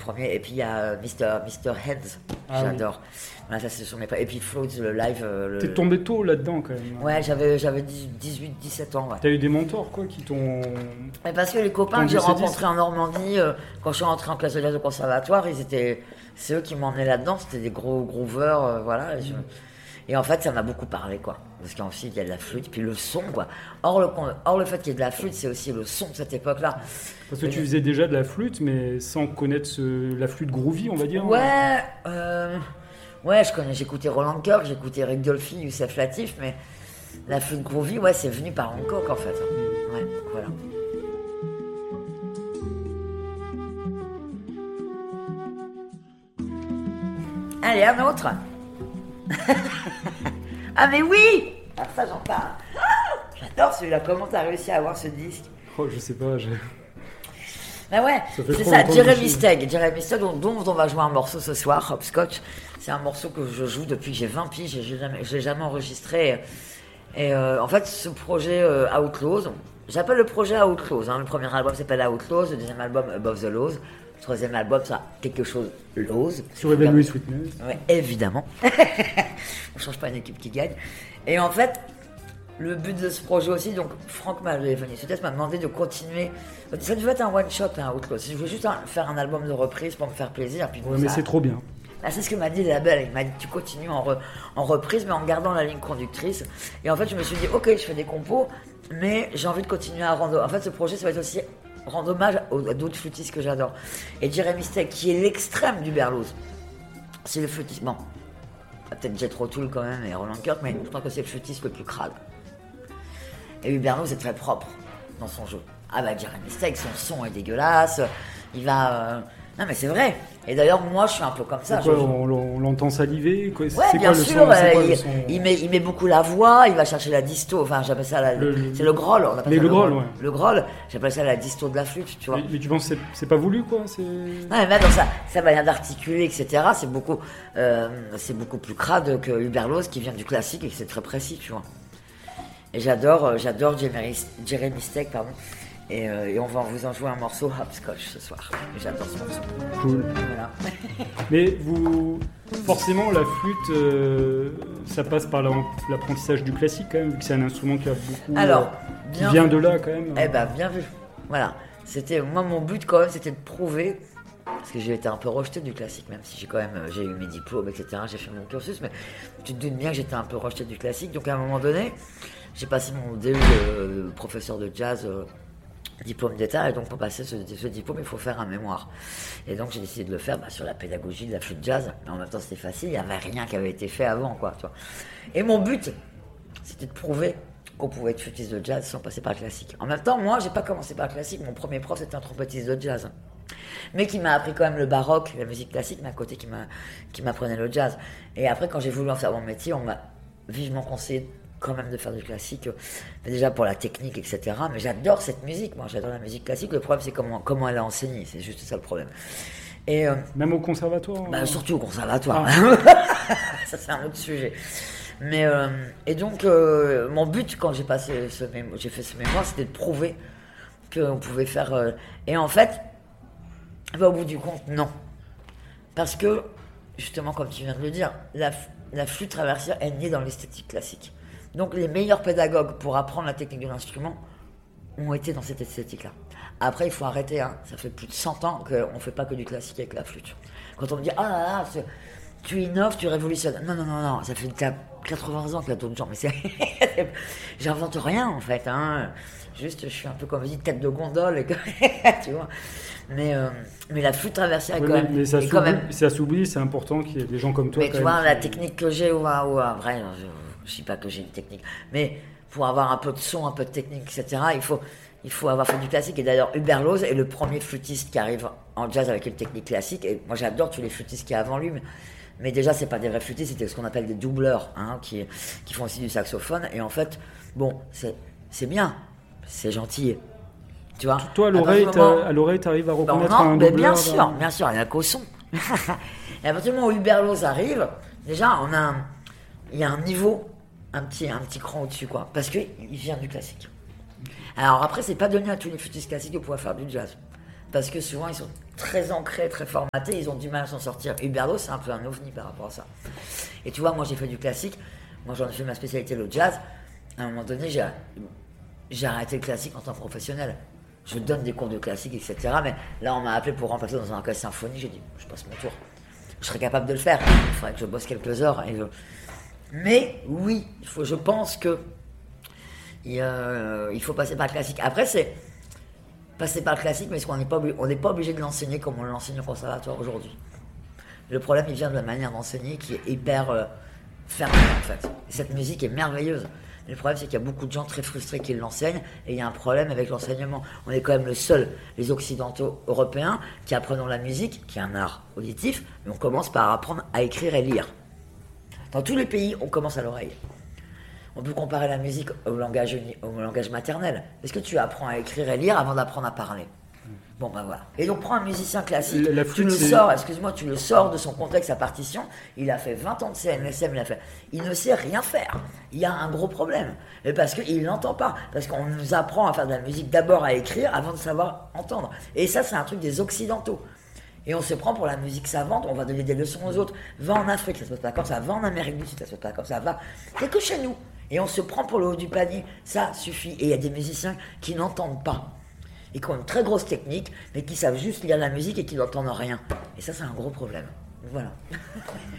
premier. Et puis il y a Mr. Hands, j'adore. Oui. Voilà, ça ce sont mes... Et puis Floats, le live. T'es tombé tôt là-dedans quand même. Ouais, j'avais 18-17 ans. Ouais. T'as eu des mentors quoi qui t'ont. Mais parce que les copains que j'ai rencontrés en Normandie, quand je suis rentré en classe de jazz au conservatoire, c'est eux qui m'emmenaient là-dedans, c'était des gros grooveurs, voilà. Et en fait, ça m'a beaucoup parlé, quoi. Parce qu'ensuite, il y a de la flûte, puis le son, quoi. Or, le fait qu'il y ait de la flûte, c'est aussi le son de cette époque-là. Parce que tu faisais déjà de la flûte, mais sans connaître la flûte groovy, on va dire. Ouais, j'écoutais Roland Kirk, j'écoutais Rick Dolphy, Youssef Latif, mais la flûte groovy, ouais, c'est venu par Hancock, en fait. Ouais, voilà. Allez, un autre. Ah mais oui. Alors ça j'en parle. J'adore celui-là. Comment t'as réussi à avoir ce disque? Oh je sais pas. Ben ouais, c'est ça. Jeremy Steig, dont on va jouer un morceau ce soir. Hopscotch. C'est un morceau que je joue depuis que j'ai 20 piges. Je l'ai jamais enregistré. Et en fait ce projet Outlaws, j'appelle le projet Outlaws. Le premier album s'appelle Outlaws, le deuxième album Above the Laws. Le troisième album, ça quelque chose Laws. Sur Evaluate Sweetness. Ouais, évidemment. On change pas une équipe qui gagne. Et en fait, le but de ce projet aussi, donc Franck m'a demandé de continuer. Ça devait être un one shot, Outlaws. Je voulais juste faire un album de reprise pour me faire plaisir. Puis ouais, mais c'est trop bien. Là, c'est ce que m'a dit le label. Il m'a dit tu continues en reprise, mais en gardant la ligne conductrice. Et en fait, je me suis dit ok, je fais des compos, mais j'ai envie de continuer à rendre. En fait, ce projet, ça va être aussi rendre hommage à d'autres flûtistes que j'adore. Et Jeremy Steig, qui est l'extrême du Berlioz, c'est le flûtiste. Bon, peut-être Jethro Tull quand même et Roland Kirk, mais je crois que c'est le flûtiste le plus crade. Et Berlioz est très propre dans son jeu. Ah bah Jeremy Steig, son son est dégueulasse. Il va. Non mais c'est vrai. Et d'ailleurs moi je suis un peu comme ça. Quoi, on l'entend saliver. Ouais, bien sûr. Il met beaucoup la voix. Il va chercher la disto. Enfin j'appelle ça c'est le groll. On appelle ça le groll. Ouais. Le groll. J'appelle ça la disto de la flûte. Tu vois. Mais tu penses que c'est pas voulu quoi? Non mais dans sa manière d'articuler etc. C'est beaucoup plus crade que Berlioz qui vient du classique et que c'est très précis tu vois. Et j'adore Jeremy Steig pardon. Et on va vous en jouer un morceau Hopscotch ce soir. J'adore ce morceau. Cool. Voilà. Mais forcément, la flûte, ça passe par l'apprentissage du classique quand même, vu que c'est un instrument qui a beaucoup. Qui vient de là quand même. Eh ben, bien vu. Voilà. Moi, mon but quand même, c'était de prouver. Parce que j'ai été un peu rejeté du classique, même si j'ai eu mes diplômes, etc. J'ai fait mon cursus, mais tu te doutes bien que j'étais un peu rejeté du classique. Donc à un moment donné, j'ai passé mon DU de professeur de jazz. Diplôme d'état, et donc pour passer ce diplôme il faut faire un mémoire, et donc j'ai décidé de le faire sur la pédagogie de la flûte jazz, mais en même temps c'était facile, il n'y avait rien qui avait été fait avant quoi, tu vois. Et mon but c'était de prouver qu'on pouvait être flûtiste de jazz sans passer par le classique. En même temps moi j'ai pas commencé par le classique, mon premier prof c'était un trompettiste de jazz, mais qui m'a appris quand même le baroque, la musique classique, mais à côté qui m'apprenait le jazz. Et après quand j'ai voulu en faire mon métier, on m'a vivement conseillé quand même de faire du classique, déjà pour la technique, etc. Mais j'adore cette musique, moi j'adore la musique classique. Le problème c'est comment elle a enseigné, c'est juste ça le problème. Et même au conservatoire. Surtout au conservatoire. Ça c'est un autre sujet. Mais et donc mon but quand j'ai fait ce mémoire, c'était de prouver qu'on pouvait faire. Et en fait, au bout du compte, non, parce que justement comme tu viens de le dire, la flûte traversière est née dans l'esthétique classique. Donc les meilleurs pédagogues pour apprendre la technique de l'instrument ont été dans cette esthétique-là. Après, il faut arrêter, ça fait plus de 100 ans qu'on ne fait pas que du classique avec la flûte. Quand on me dit « Ah là là, tu innoves, tu révolutionnes ». Non, ça fait 80 ans qu'il y a d'autres gens, mais j'invente rien en fait. Juste, je suis un peu comme je dis, tête de gondole, et tu vois. Mais la flûte traversière est quand même... Mais ça s'oublie, c'est important qu'il y ait des gens comme toi. Mais tu vois, la technique que j'ai, vrai... Je ne dis pas que j'ai une technique, mais pour avoir un peu de son, un peu de technique, etc., il faut avoir fait du classique. Et d'ailleurs, Hubert Laws est le premier flûtiste qui arrive en jazz avec une technique classique. Et moi, j'adore tous les flûtistes qu'il y a avant lui. Mais déjà, c'est pas des vrais flûtistes, c'était ce qu'on appelle des doubleurs, qui font aussi du saxophone. Et en fait, bon, c'est bien, c'est gentil. Tu vois, toi, à l'oreille, tu arrives à reconnaître un doubleur. Bien sûr, il n'y a qu'au son. Et à partir du moment où Hubert Laws arrive, déjà, il y a un niveau, un petit cran au-dessus, quoi, parce qu'il vient du classique. Alors après, c'est pas donné à tous les flûtistes classiques de pouvoir faire du jazz, parce que souvent ils sont très ancrés, très formatés, ils ont du mal à s'en sortir. Huberdeau, c'est un peu un ovni par rapport à ça. Et tu vois, moi j'ai fait du classique, moi j'en ai fait ma spécialité, le jazz. À un moment donné, j'ai arrêté le classique en tant que professionnel. Je donne des cours de classique, etc. Mais là, on m'a appelé pour remplacer dans un orchestre symphonique. J'ai dit, je passe mon tour. Je serais capable de le faire. Il faudrait que je bosse quelques heures. Mais oui, je pense que il faut passer par le classique. Après, c'est passer par le classique, mais on n'est pas obligé de l'enseigner comme on l'enseigne au conservatoire aujourd'hui. Le problème, il vient de la manière d'enseigner qui est hyper fermée, en fait. Et cette musique est merveilleuse. Mais le problème, c'est qu'il y a beaucoup de gens très frustrés qui l'enseignent et il y a un problème avec l'enseignement. On est quand même le seul, les occidentaux européens, qui apprenons la musique, qui est un art auditif, mais on commence par apprendre à écrire et lire. Dans tous les pays, on commence à l'oreille. On peut comparer la musique au langage maternel. Est-ce que tu apprends à écrire et lire avant d'apprendre à parler ? Bon, ben voilà. Et donc, prends un musicien classique, tu le sors de son contexte, sa partition. Il a fait 20 ans de CNSM, il ne sait rien faire. Il y a un gros problème. Mais parce qu'il n'entend pas. Parce qu'on nous apprend à faire de la musique d'abord à écrire avant de savoir entendre. Et ça, c'est un truc des Occidentaux. Et on se prend pour la musique savante, on va donner des leçons aux autres. Va en Afrique, ça se passe pas comme ça. Va en Amérique du Sud, ça se passe pas comme ça. Va. C'est que chez nous. Et on se prend pour le haut du panier. Ça suffit. Et il y a des musiciens qui n'entendent pas. Et qui ont une très grosse technique, mais qui savent juste lire la musique et qui n'entendent rien. Et ça, c'est un gros problème. Voilà.